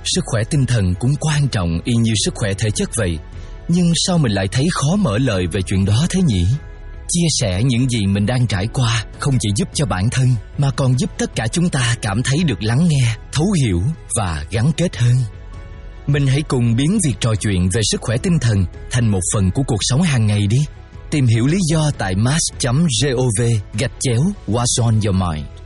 sức khỏe tinh thần cũng quan trọng y như sức khỏe thể chất vậy. Nhưng sao mình lại thấy khó mở lời về chuyện đó thế nhỉ? Chia sẻ những gì mình đang trải qua không chỉ giúp cho bản thân mà còn giúp tất cả chúng ta cảm thấy được lắng nghe, thấu hiểu và gắn kết hơn. Mình hãy cùng biến việc trò chuyện về sức khỏe tinh thần thành một phần của cuộc sống hàng ngày đi. Tìm hiểu lý do tại mass.gov/what's on your mind.